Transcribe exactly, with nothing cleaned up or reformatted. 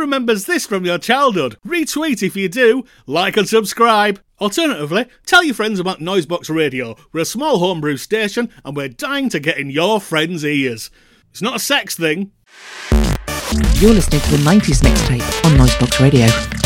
remembers this from your childhood? Retweet if you do, like and subscribe. Alternatively, tell your friends about Noisebox Radio. We're a small homebrew station and we're dying to get in your friends' ears. It's not a sex thing. You're listening to the nineties mixtape on Noisebox Radio.